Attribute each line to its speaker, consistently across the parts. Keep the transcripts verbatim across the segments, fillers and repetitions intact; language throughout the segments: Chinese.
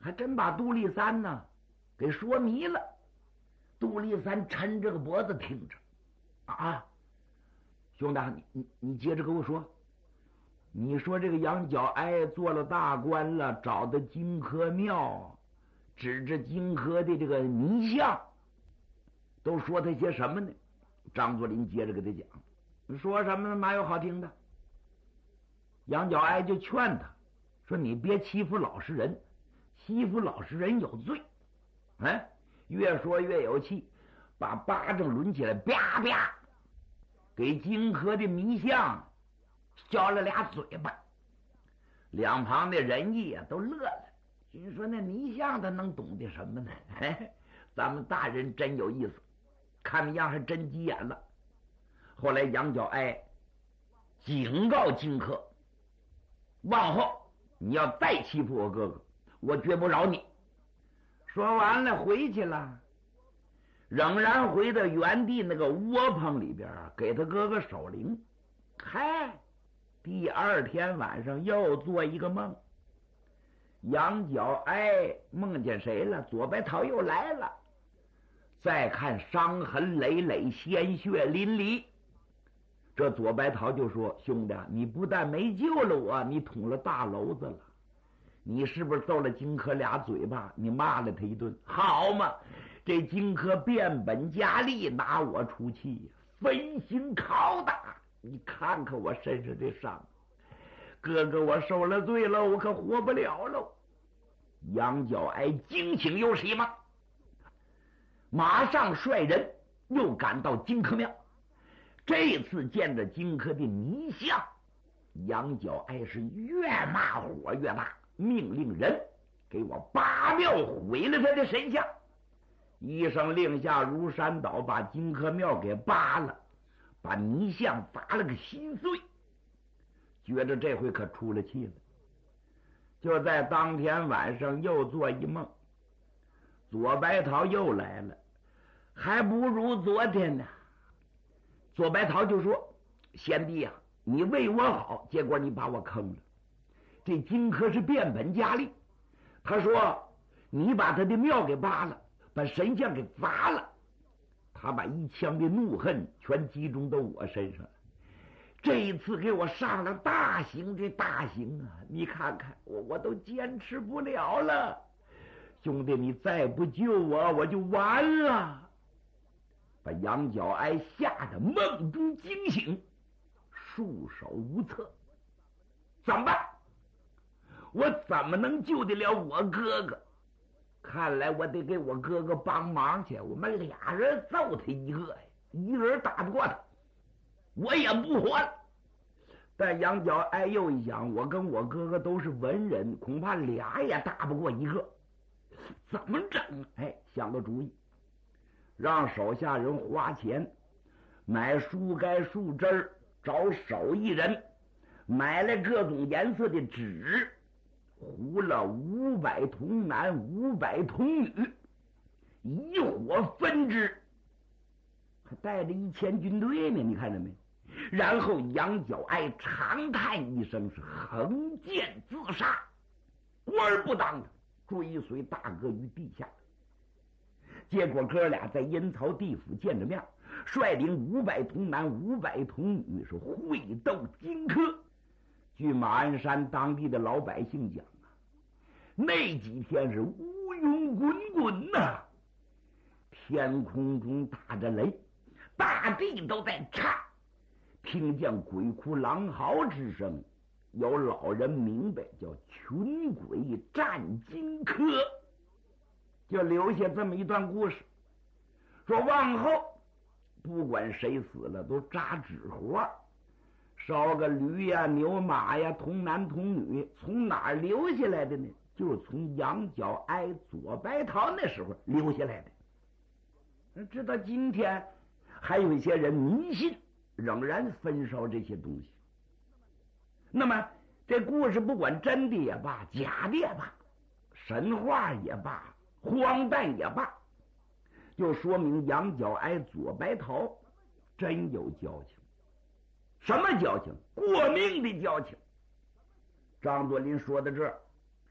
Speaker 1: 还真把杜立三呢给说迷了。杜立三抻着个脖子听着，啊，兄弟，你你你接着跟我说，你说这个杨角哀做了大官了，找的金科庙，指着金科的这个泥像，都说他些什么呢？张作霖接着给他讲，说什么呢？哪有好听的？杨角哀就劝他说：“你别欺负老实人，欺负老实人有罪。”哎，越说越有气，把巴掌抡起来，啪啪，给金科的迷像削了俩嘴巴。两旁的人役啊都乐了，心说那迷像他能懂得什么呢？嘿，咱们大人真有意思，看样还真急眼了。后来杨角哀警告荆轲，往后你要再欺负我哥哥，我绝不饶你。说完了回去了，仍然回到原地那个窝棚里边，给他哥哥守灵。嗨，第二天晚上又做一个梦，杨角哀梦见谁了？左白桃又来了。再看伤痕累累，鲜血淋漓，这左白桃就说：“兄弟，你不但没救了我，你捅了大娄子了。你是不是揍了荆轲俩嘴巴？你骂了他一顿，好嘛？这荆轲变本加厉，拿我出气，分刑拷打。你看看我身上这伤，哥哥我受了罪了，我可活不了喽。”杨角哀惊醒又喜吗？马上率人又赶到荆轲庙。这次见着荆轲的泥像，杨角哀是越骂火越大，命令人给我扒庙毁了他的神像。一声令下如山倒，把荆轲庙给扒了，把泥像砸了个稀碎，觉着这回可出了气了。就在当天晚上又做一梦，左白桃又来了，还不如昨天呢。左白桃就说：“贤弟呀、啊，你为我好，结果你把我坑了。这荆轲是变本加厉，他说你把他的庙给扒了，把神像给砸了，他把一腔的怒恨全集中到我身上了。这一次给我上了大刑，这大刑啊，你看看我我都坚持不了了。兄弟，你再不救我，我就完了。”把杨角哀吓得梦中惊醒，束手无策。怎么办？我怎么能救得了我哥哥？看来我得给我哥哥帮忙去。我们俩人揍他一个呀，一个人打不过他，我也不活了。但杨角哀又一想，我跟我哥哥都是文人，恐怕俩也打不过一个，怎么整？哎，想个主意，让手下人花钱买树干树枝儿，找手艺人买来各种颜色的纸，糊了五百童男五百童女，一火分之，还带着一千军队呢，你看着没？然后杨角哀长叹一声，是横剑自杀，官儿不当的追随大哥于地下。结果哥俩在阴曹地府见着面，率领五百童男五百童女是会斗荆轲。据马鞍山当地的老百姓讲啊，那几天是乌云滚滚呐、啊，天空中打着雷，大地都在颤。听见鬼哭狼嚎之声，有老人明白叫群鬼战荆轲，就留下这么一段故事，说往后不管谁死了都扎纸活，烧个驴呀、牛马呀、童男童女，从哪儿留下来的呢？就是从杨角哀、左白桃那时候留下来的。直到今天，还有一些人迷信，仍然焚烧这些东西。那么这故事不管真的也罢，假的也罢，神话也罢，荒诞也罢，就说明杨角哀、左白桃真有交情。什么交情？过命的交情。张作霖说到这儿，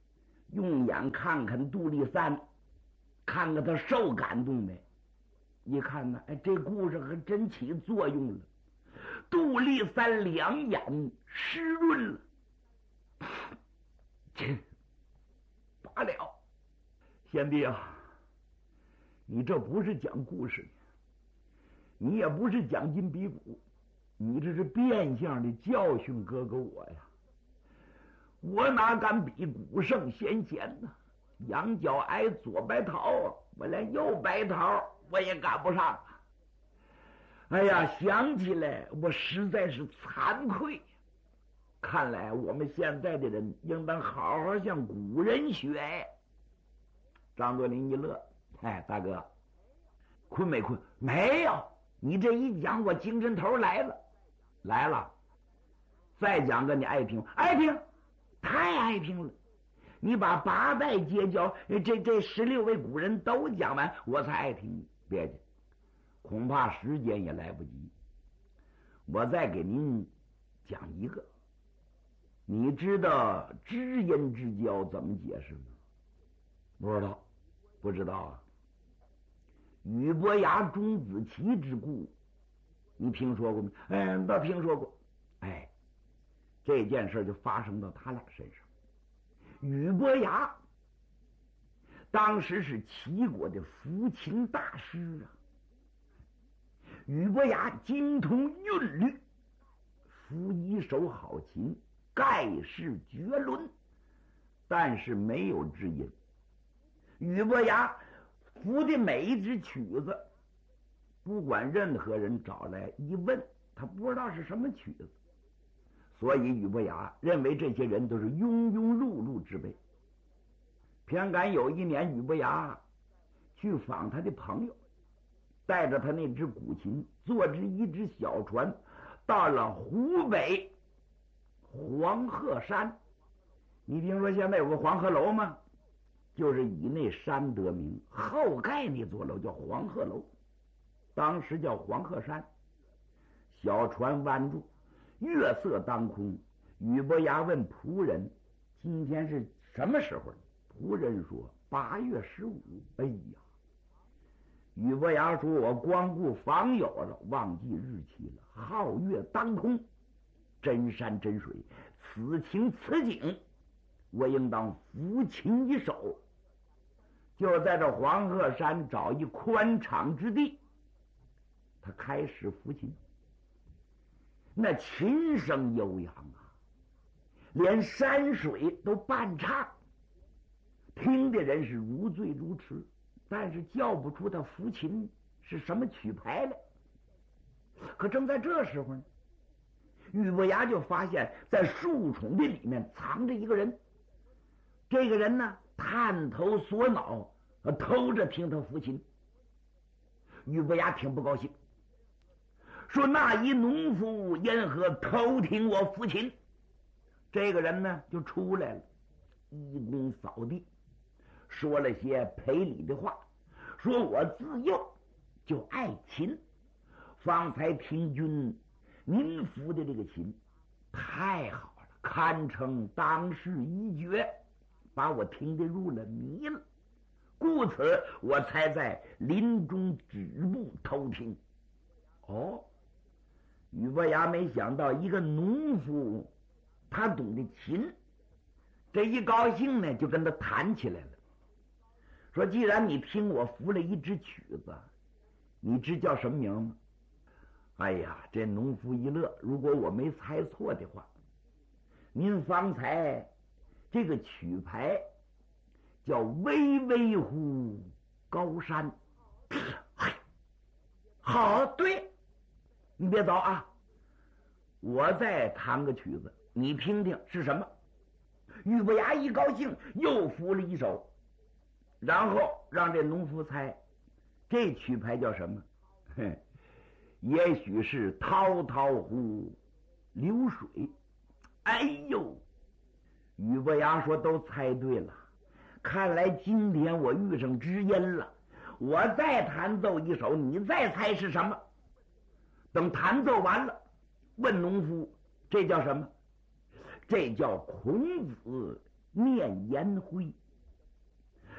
Speaker 1: 用眼看看杜丽三，看看他受感动没？一看呢，哎，这故事还真起作用了。杜丽三两眼湿润了，这罢了。贤弟啊，你这不是讲故事，你也不是讲金比古，你这是变相的教训哥哥我呀。我哪敢比古圣先贤呢？羊角挨左白桃，我连右白桃我也赶不上。哎呀，想起来我实在是惭愧。看来我们现在的人应当好好向古人学。张作霖一乐，哎，大哥，困没困？没有。你这一讲，我精神头来了，来了。再讲个你爱听，爱听，太爱听了。你把八代街交这这十六位古人都讲完，我才爱听。别介，恐怕时间也来不及。我再给您讲一个。你知道知音之交怎么解释吗？不知道，不知道啊。俞伯牙钟子期之故，你听说过吗？哎，倒听说过。哎，这件事就发生到他俩身上。俞伯牙当时是齐国的抚琴大师啊。俞伯牙精通韵律，抚一手好琴，盖世绝伦，但是没有知音。俞伯牙抚的每一支曲子，不管任何人找来一问，他不知道是什么曲子。所以俞伯牙认为这些人都是庸庸碌碌之辈。偏赶有一年，俞伯牙去访他的朋友，带着他那只古琴，坐着一只小船，到了湖北黄鹤山。你听说现在有个黄鹤楼吗？就是以那山得名，后盖那座楼叫黄鹤楼，当时叫黄鹤山。小船弯住，月色当空。俞伯牙问仆人：“今天是什么时候？”仆人说：“八月十五。”哎呀！俞伯牙说：“我光顾访友了，忘记日期了。皓月当空，真山真水，此情此景，我应当抚琴一首。”就在这黄鹤山找一宽敞之地，他开始抚琴。那琴声悠扬啊，连山水都伴唱，听的人是如醉如痴，但是叫不出他抚琴是什么曲牌来。可正在这时候呢，俞伯牙就发现在树丛的里面藏着一个人。这个人呢，探头锁脑，偷着听他抚琴。俞伯牙挺不高兴，说：“那一农夫因何偷听我抚琴？”这个人呢就出来了，一躬扫地，说了些赔礼的话，说：“我自幼就爱琴，方才听君您抚的这个琴太好了，堪称当世一绝，把我听得入了迷了，故此我才在林中止步偷听。”哦，俞伯牙没想到一个农夫他懂得琴，这一高兴呢就跟他谈起来了，说：“既然你听我抚了一支曲子，你知叫什么名吗？”哎呀，这农夫一乐，如果我没猜错的话，您方才这个曲牌叫巍巍乎高山。好，对，你别走啊，我再弹个曲子，你听听是什么。俞伯牙一高兴，又抚了一首，然后让这农夫猜这曲牌叫什么。哼，也许是滔滔乎流水。哎呦，俞伯牙说：“都猜对了，看来今天我遇上知音了。我再弹奏一首，你再猜是什么。”等弹奏完了，问农夫：“这叫什么？”这叫孔子念颜回。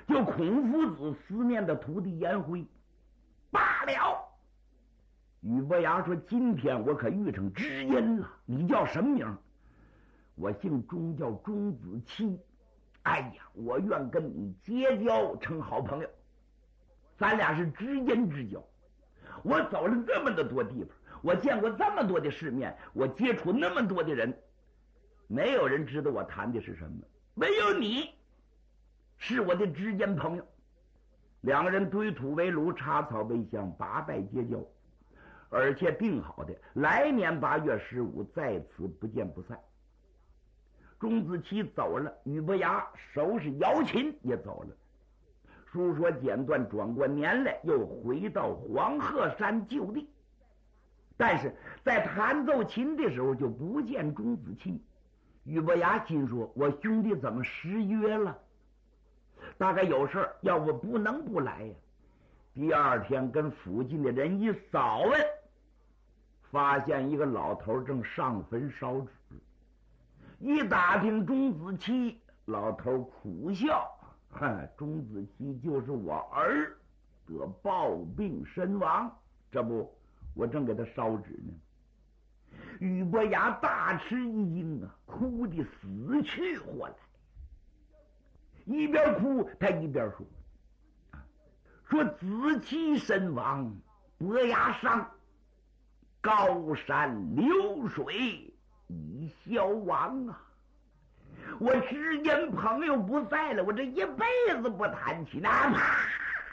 Speaker 1: 就孔夫子思念的徒弟颜回。罢了。俞伯牙说：“今天我可遇成知音了。你叫什么名？”我姓钟，叫钟子期。哎呀，我愿跟你结交成好朋友，咱俩是知音之交。我走了这么的多地方，我见过这么多的世面，我接触那么多的人，没有人知道我谈的是什么，唯有你是我的知音朋友。两个人堆土为炉，插草为香，八拜结交，而且定好的来年八月十五在此不见不散。钟子期走了，俞伯牙收拾瑶琴也走了。书说简短，转过年来又回到黄鹤山就地，但是在弹奏琴的时候就不见钟子期。俞伯牙心说：“我兄弟怎么失约了？大概有事儿，要不不能不来呀。”第二天跟附近的人一扫问，发现一个老头正上坟烧纸。一打听钟子期，老头苦笑：“哼，钟子期就是我儿，得暴病身亡，这不我正给他烧纸呢。”俞伯牙大吃一惊啊，哭得死去活来。一边哭他一边说：“说子期身亡，伯牙伤，高山流水已消亡啊！我知音朋友不在了，我这一辈子不弹琴。”哪怕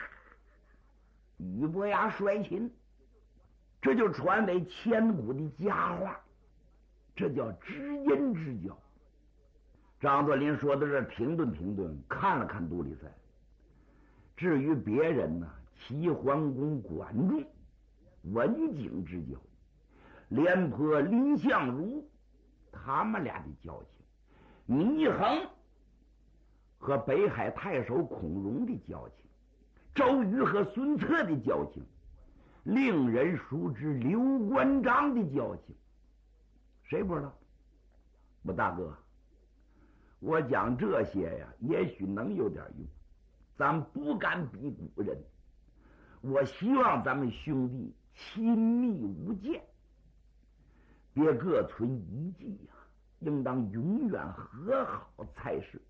Speaker 1: 俞伯牙摔琴，这就传为千古的佳话，这叫知音之交。张作霖说到这，停顿停顿，看了看杜立三。至于别人呢，齐桓公、管仲，文景之交；廉颇、蔺相如，他们俩的交情；祢衡和北海太守孔融的交情；周瑜和孙策的交情；令人熟知刘关张的交情，谁不知道？我大哥，我讲这些呀，也许能有点用，咱不敢比古人。我希望咱们兄弟亲密无间，别各存一计呀、啊，应当永远和好才是。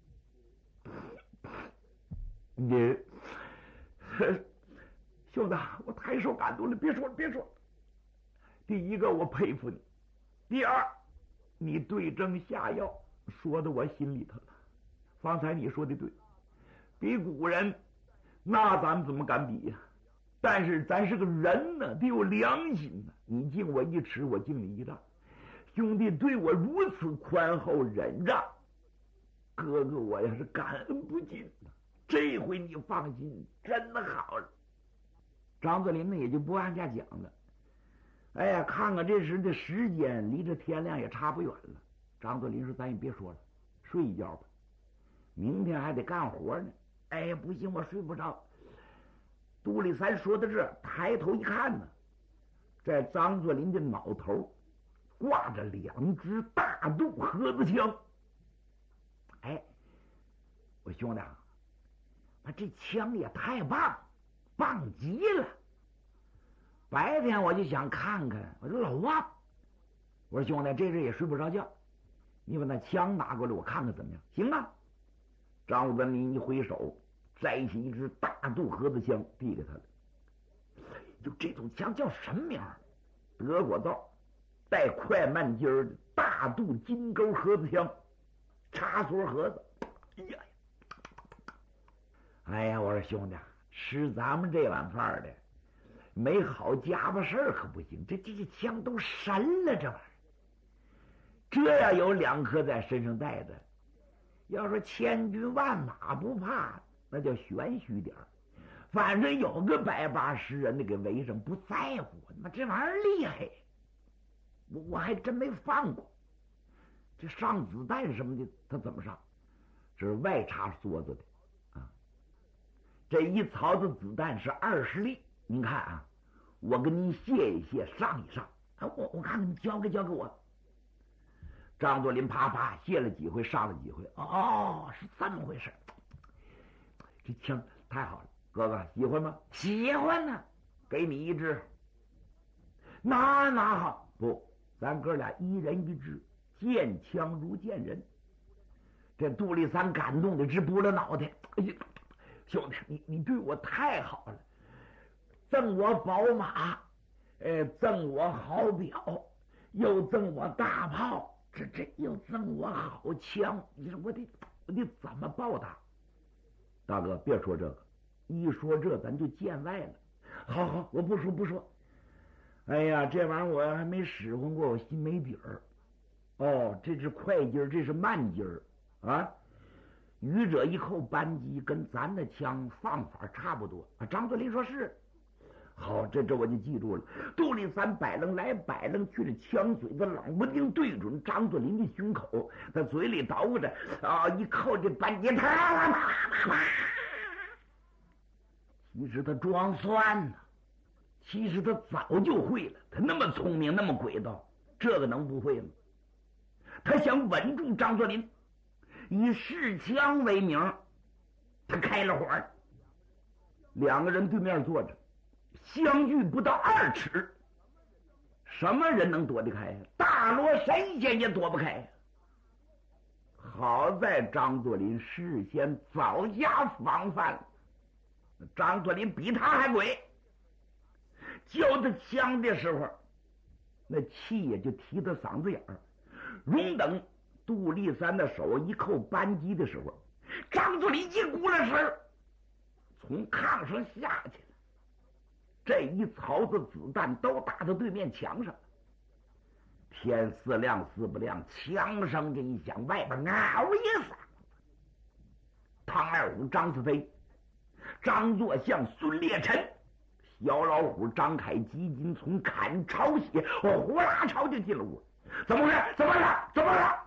Speaker 1: 你兄弟，我太受感动了，别说了，别说了。第一个，我佩服你；第二，你对症下药，说的我心里头了。方才你说的对，比古人，那咱们怎么敢比呀、啊？但是咱是个人呢，得有良心呢。你敬我一尺，我敬你一丈。兄弟对我如此宽厚忍让，哥哥我也是感恩不尽。这回你放心，真的好了。张作霖呢也就不按下讲了。哎呀，看看这时的时间，离这天亮也差不远了。张作霖说：“咱也别说了，睡一觉吧，明天还得干活呢。”哎呀，不行，我睡不着。杜立三说到这，抬头一看呢，在张作霖的脑头挂着两支大肚盒子枪。哎，我兄弟啊，这枪也太棒，棒极了！白天我就想看看，我说老王，我说兄弟，这阵也睡不着觉，你把那枪拿过来，我看看怎么样？行啊！张作霖一挥手，摘起一支大肚盒子枪，递给他了。就这种枪叫什么名？德国造，带快慢筋儿的大肚金钩盒子枪，插锁盒子。哎呀，哎呀，我说兄弟，吃咱们这碗饭的，没好家伙事儿可不行。这这这枪都神了，这玩意儿。这要有两颗在身上带着，要说千军万马不怕，那叫玄虚点儿。反正有个百八十人的给围上，不在乎。那这玩意儿厉害，我我还真没放过。这上子弹什么的，他怎么上？这是外插梭子的啊。这一槽子子弹是二十粒。您看啊，我跟您卸一卸，上一上。啊、我我看看，你交给交给我。张作霖啪啪卸了几回，上了几回。哦，是这么回事。 这枪太好了，哥哥喜欢吗？喜欢呢、啊，给你一支。那那好，不，咱哥俩一人一支，见枪如见人。这杜立三感动的直拨了脑袋。哎呀，兄弟，你你对我太好了，赠我宝马，呃，赠我好表，又赠我大炮，这这又赠我好枪，你说我得我得怎么报答？大哥，别说这个，一说这咱就见外了。好好，我不说不说。哎呀，这玩意儿我还没使唤过，我心没底儿。哦，这是快劲儿，这是慢劲儿啊！愚者一扣扳机，跟咱的枪放法差不多啊。张作霖说是。好，这这我就记住了。杜立三摆楞来摆楞去，这枪嘴子冷不丁对准张作霖的胸口，在嘴里捣鼓着啊，一扣这扳机，啪啪啪啪。其实他装蒜呢，其实他早就会了。他那么聪明，那么轨道，这个能不会吗？他想稳住张作霖，以试枪为名，他开了火。两个人对面坐着，相距不到二尺，什么人能躲得开呀？大罗神仙也躲不开呀！好在张作霖事先早下防范，张作霖比他还鬼。叫他枪的时候，那气也就提到嗓子眼儿。容等杜立三的手一扣扳机的时候，张作霖一鼓了神，从炕上下去了。这一槽子子弹都打到对面墙上，天似亮似不亮，枪声这一响，外边嗷一嗓子。唐二虎、张四飞、张作相、孙烈臣、小老虎张凯、吉金从砍朝血，我呼啦朝就进了屋。怎么回事？怎么了？怎么了？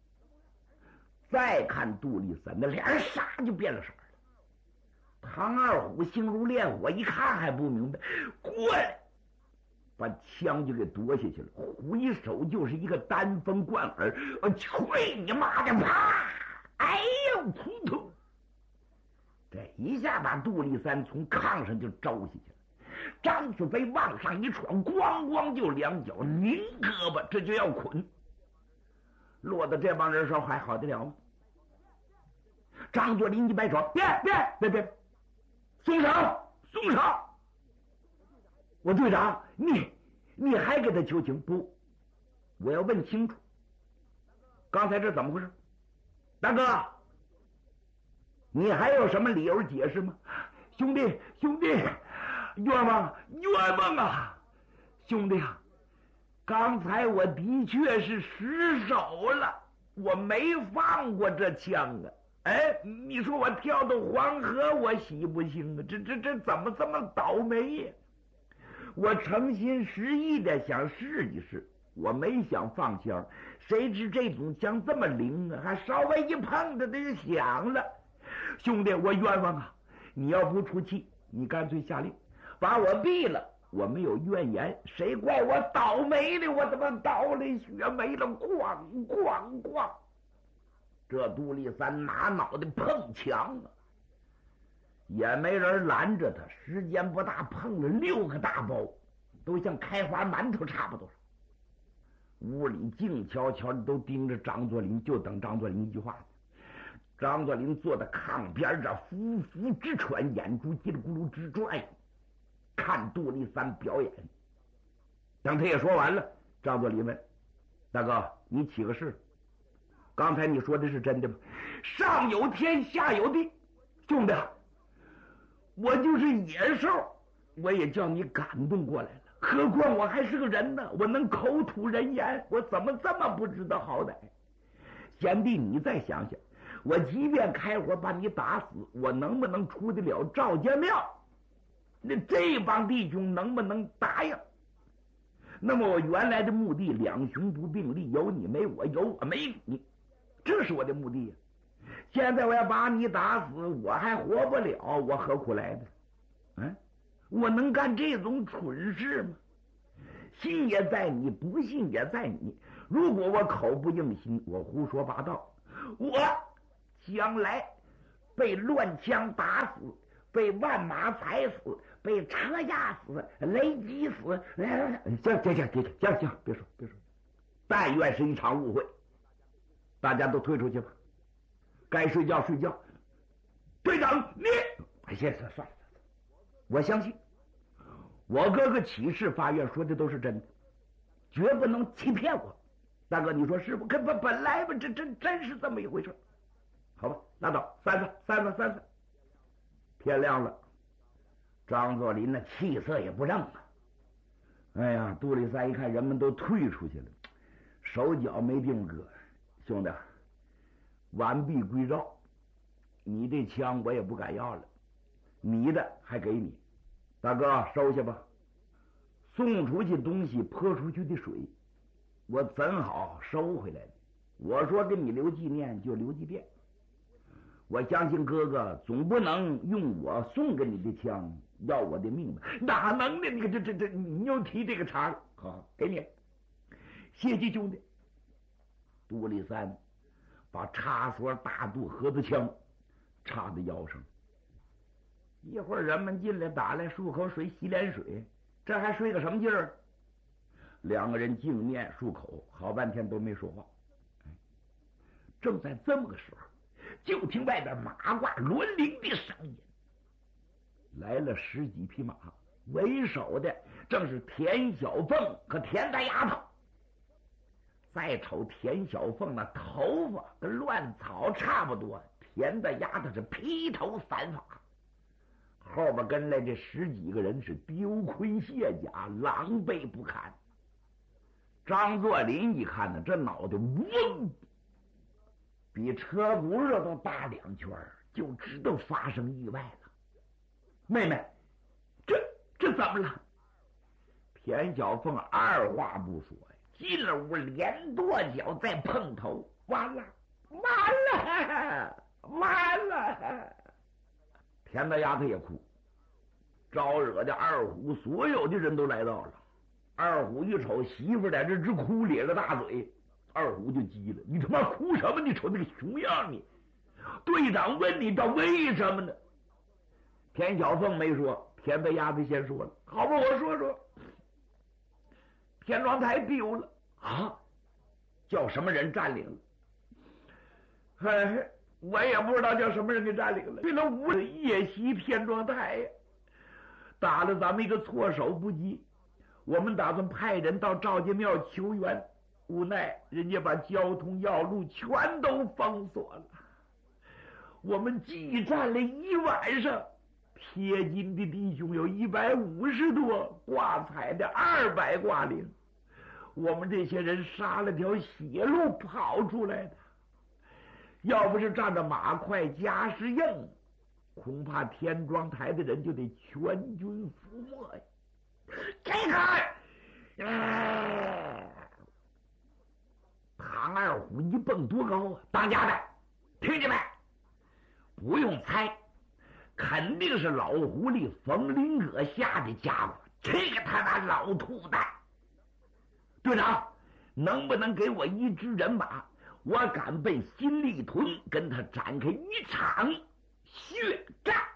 Speaker 1: 再看杜立三的脸唰就变了色了。唐二虎心如烈火，一看还不明白，过来把枪就给夺下去了，回手就是一个单锋贯耳，我去你妈的！啪！哎呦，突突！这一下把杜立三从炕上就招下去了。张子飞往上一闯，咣咣就两脚拧胳膊，这就要捆。落到这帮人手还好得了吗？张作霖一摆手，别别别别，松手松手！我队长，你你还给他求情？不，我要问清楚，刚才这怎么回事？大哥，你还有什么理由解释吗？兄弟兄弟，冤枉冤枉啊！兄弟啊，刚才我的确是失手了，我没放过这枪啊！哎，你说我跳到黄河，我喜不行啊？这这这怎么这么倒霉呀？我诚心实意的想试一试，我没想放枪，谁知这种枪这么灵啊，还稍微一碰它就响了。兄弟，我冤枉啊！你要不出气，你干脆下令把我毙了，我没有怨言，谁怪我倒霉的？我他妈倒了血没了，咣咣咣！这杜立三拿脑袋碰墙啊，也没人拦着他，时间不大，碰了六个大包，都像开花馒头差不多。屋里静悄悄的，都盯着张作霖，就等张作霖一句话。张作霖坐在炕边这呼呼直喘，眼珠叽里咕噜直转，看杜立三表演。等他也说完了，张作霖问：“大哥，你起个誓，刚才你说的是真的吗？”上有天，下有地，兄弟，我就是野兽，我也叫你感动过来了。何况我还是个人呢，我能口吐人言，我怎么这么不知道好歹？贤弟，你再想想，我即便开火把你打死，我能不能出得了赵家庙？那这帮弟兄能不能答应？那么我原来的目的，两雄不并立，有你没我，有我没你，这是我的目的呀。现在我要把你打死，我还活不了，我何苦来的？嗯，我能干这种蠢事吗？信也在你，不信也在你。如果我口不应心，我胡说八道，我将来被乱枪打死，被万马踩死，被车压死，雷击死。行行行行行行，别说别说，但愿是一场误会，大家都退出去吧，该睡觉睡觉。队长，你哎，行行算了，我相信我哥哥起誓法院说的都是真的，绝不能欺骗我。大哥，你说是不？可本本来吧，这真真是这么一回事。好吧，拉倒，散散散散散散。天亮了，张作霖那气色也不正啊。哎呀，杜里三一看人们都退出去了，手脚没地方搁。兄弟，完璧归赵，你这枪我也不敢要了，你的还给你。大哥，收下吧。送出去东西泼出去的水，我怎好收回来呢？我说给你留纪念就留纪念，我相信哥哥总不能用我送给你的枪要我的命吧？哪能呢？你看这这这，你又提这个茬了。好，给你，谢谢兄弟。杜立三把插锁大肚盒子枪插在腰上，一会儿人们进来打来漱口水洗脸水，这还睡个什么劲儿？两个人镜面漱口，好半天都没说话。正在这么个时候，就听外边马褂轮铃的声音，来了十几匹马，为首的正是田小凤和田大丫头。再瞅田小凤那头发跟乱草差不多，田大丫头是披头散发，后边跟来这十几个人是丢盔卸甲，狼狈不堪。张作霖一看呢，这脑袋嗡，比车轱辘都大两圈，就知道发生意外了。妹妹，这这怎么了？田小凤二话不说呀，进了屋连跺脚再碰头，完了完了完了！田大丫头也哭，招惹的二虎所有的人都来到了。二虎一瞅媳妇在这直哭，咧着大嘴，二虎就急了：“你他妈哭什么？你瞅那个熊样你！队长问你到为什么呢？”田小凤没说，田大丫头先说了：“好吧，我说说。天庄台丢了啊，叫什么人占领了？哎，我也不知道叫什么人给占领了。为了无人夜袭天庄台呀，打了咱们一个措手不及。我们打算派人到赵家庙求援，无奈人家把交通要路全都封锁了。我们激战了一晚上，贴金的弟兄有一百五十多，挂彩的二百挂零。我们这些人杀了条血路跑出来的，要不是站着马快加势硬，恐怕天庄台的人就得全军覆没呀！这个，呃、唐二虎一蹦多高啊！当家的，听见没？不用猜，肯定是老狐狸冯林阁下的家伙。这个他妈老兔蛋！队长，能不能给我一支人马？我敢奔新立屯跟他展开一场血战。